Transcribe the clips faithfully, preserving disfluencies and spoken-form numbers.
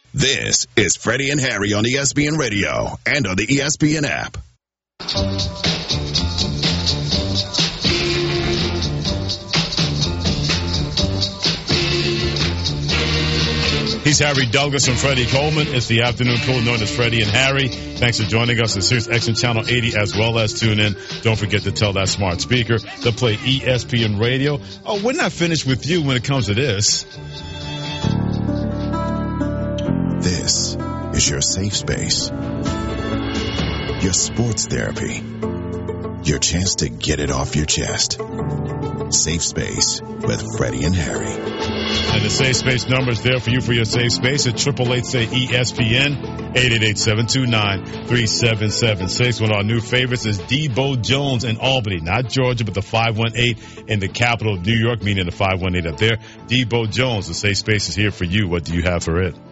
This is Freddie and Harry on E S P N Radio and on the E S P N app. He's Harry Douglas and Freddie Coleman. It's the afternoon crew known as Freddie and Harry. Thanks for joining us at Sirius X M Channel eighty as well as tune in. Don't forget to tell that smart speaker to play E S P N Radio. Oh, we're not finished with you when it comes to this. This is your safe space. Your sports therapy. Your chance to get it off your chest. Safe Space with Freddie and Harry. And the Safe Space number is there for you for your safe space at eight eight eight, say E S P N, eight eight eight, seven two nine, three seven seven six. One of our new favorites is Debo Jones in Albany, not Georgia, but the five one eight in the capital of New York, meaning the five one eight up there. Debo Jones, the Safe Space is here for you. What do you have for it?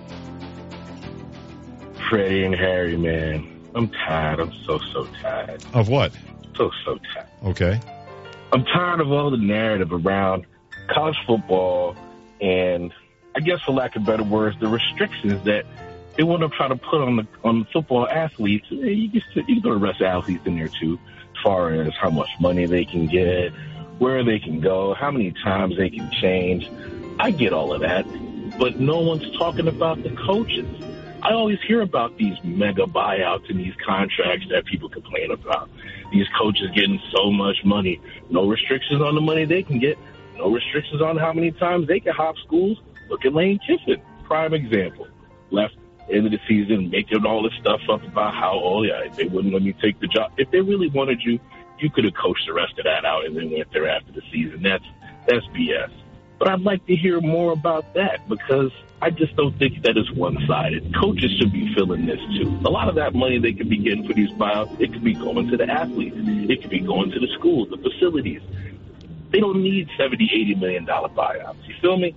Freddie and Harry, man, I'm tired. I'm so, so tired. Of what? So, so tired. Okay. I'm tired of all the narrative around college football and, I guess for lack of better words, the restrictions that they want to try to put on the on the football athletes. You can, you can throw the rest of athletes in there, too, as far as how much money they can get, where they can go, how many times they can change. I get all of that, but no one's talking about the coaches. I always hear about these mega buyouts and these contracts that people complain about. These coaches getting so much money. No restrictions on the money they can get. No restrictions on how many times they can hop schools. Look at Lane Kiffin, prime example. Left end of the season, making all this stuff up about how, oh, yeah, if they wouldn't let me take the job. If they really wanted you, you could have coached the rest of that out and then went there after the season. That's that's B S. But I'd like to hear more about that because I just don't think that is one-sided. Coaches should be feeling this, too. A lot of that money they could be getting for these buyouts, it could be going to the athletes. It could be going to the schools, the facilities. They don't need seventy, eighty million dollars buyouts. You feel me?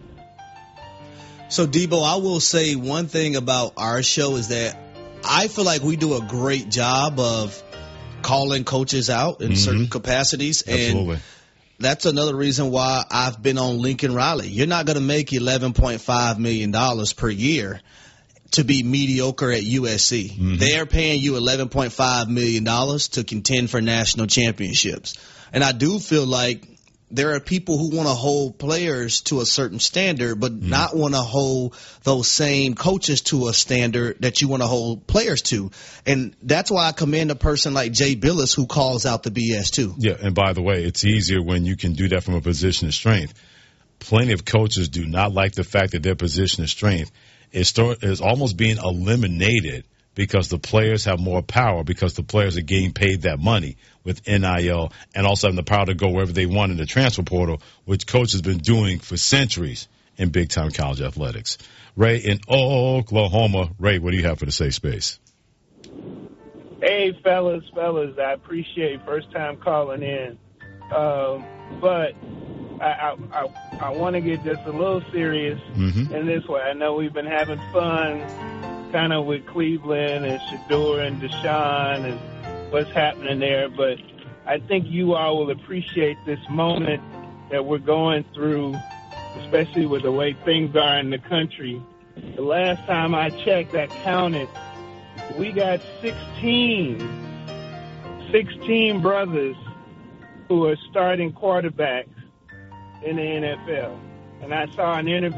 So, Debo, I will say one thing about our show is that I feel like we do a great job of calling coaches out in mm-hmm. certain capacities. Absolutely. And that's another reason why I've been on Lincoln Riley. You're not going to make eleven point five million dollars per year to be mediocre at U S C. Mm-hmm. They're paying you eleven point five million dollars to contend for national championships. And I do feel like there are people who want to hold players to a certain standard, but mm-hmm. not want to hold those same coaches to a standard that you want to hold players to. And that's why I commend a person like Jay Billis who calls out the B S too. Yeah, and by the way, it's easier when you can do that from a position of strength. Plenty of coaches do not like the fact that their position of strength is, start, is almost being eliminated because the players have more power, because the players are getting paid that money with N I L and also having the power to go wherever they want in the transfer portal, which coach has been doing for centuries in big-time college athletics. Ray in Oklahoma. Ray, what do you have for the safe space? Hey, fellas, fellas, I appreciate first time calling in. Um, but I, I, I, I want to get just a little serious mm-hmm. in this way. I know we've been having fun kind of with Cleveland and Shedeur and Deshaun and what's happening there, but I think you all will appreciate this moment that we're going through, especially with the way things are in the country. The last time I checked, that counted, we got sixteen, sixteen brothers who are starting quarterbacks in the N F L. And I saw an interview